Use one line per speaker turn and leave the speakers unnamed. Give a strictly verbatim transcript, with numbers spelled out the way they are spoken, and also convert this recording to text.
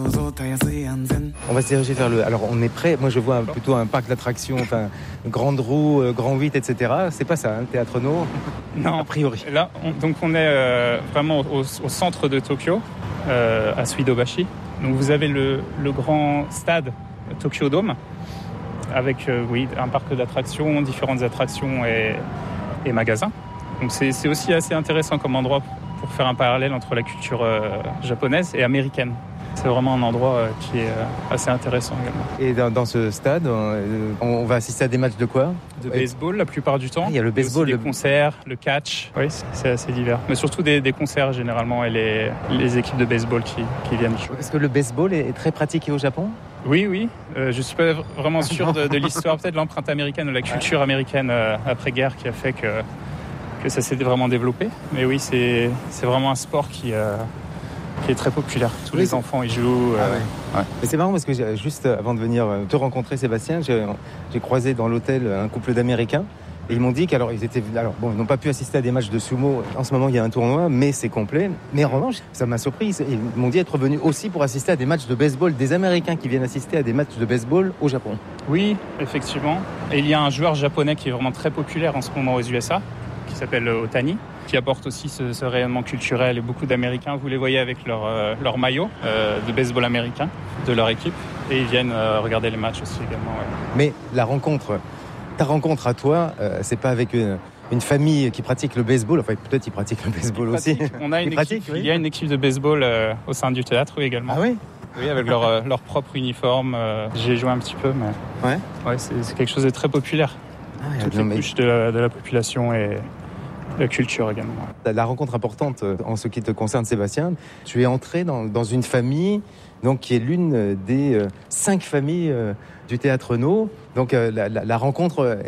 On va se diriger vers le... Alors on est prêt, moi je vois un, plutôt un parc d'attractions, enfin grande roue, euh, grand huit, et cetera. C'est pas ça, hein, Théâtre No?
Non,
a priori.
Là, on, donc on est euh, vraiment au, au centre de Tokyo, euh, à Suidobashi. Donc vous avez le, le grand stade Tokyo Dome, avec euh, oui, un parc d'attractions, différentes attractions et, et magasins. Donc c'est, c'est aussi assez intéressant comme endroit pour faire un parallèle entre la culture euh, japonaise et américaine. C'est vraiment un endroit euh, qui est euh, assez intéressant également.
Et dans, dans ce stade, on, on va assister à des matchs de quoi?
De baseball la plupart du temps.
Ah, il y a le baseball.
Des
le...
concerts, le catch. Oui, c'est, c'est assez divers. Mais surtout des, des concerts généralement et les, les équipes de baseball qui, qui viennent jouer.
Est-ce que le baseball est très pratiqué au Japon?
Oui, oui. Euh, je ne suis pas vraiment sûr de, de l'histoire, peut-être l'empreinte américaine ou la culture américaine euh, après-guerre qui a fait que, que ça s'est vraiment développé. Mais oui, c'est, c'est vraiment un sport qui... Euh, qui est très populaire. Tous oui, les c'est... enfants y jouent.
Ah, euh... ouais. Ouais. Mais c'est marrant parce que j'ai, juste avant de venir te rencontrer, Sébastien, j'ai, j'ai croisé dans l'hôtel un couple d'Américains et ils m'ont dit qu'alors ils étaient, alors bon, ils n'ont pas pu assister à des matchs de sumo. En ce moment, il y a un tournoi, mais c'est complet. Mais en revanche, ça m'a surpris. Ils m'ont dit être venus aussi pour assister à des matchs de baseball, des Américains qui viennent assister à des matchs de baseball au Japon.
Oui, effectivement. Et il y a un joueur japonais qui est vraiment très populaire en ce moment aux U S A, qui s'appelle Otani, qui apporte aussi ce, ce rayonnement culturel. Et beaucoup d'Américains, vous les voyez avec leur, euh, leur maillot euh, de baseball américain de leur équipe. Et ils viennent euh, regarder les matchs aussi également. Ouais.
Mais la rencontre, ta rencontre à toi, euh, c'est pas avec une, une famille qui pratique le baseball. Enfin, peut-être ils pratiquent le baseball
ils
aussi.
On a une équipe, oui. Il y a une équipe de baseball euh, au sein du théâtre oui, également.
Ah oui?
Oui, avec leur, euh, leur propre uniforme. Euh, j'ai joué un petit peu, mais
ouais.
Ouais, c'est, c'est quelque chose de très populaire. Ah, Toutes les mais... couches de la, de la population et la culture également.
La rencontre importante en ce qui te concerne, Sébastien, tu es entré dans, dans une famille donc, qui est l'une des euh, cinq familles euh, du Théâtre No. Donc euh, la, la, la rencontre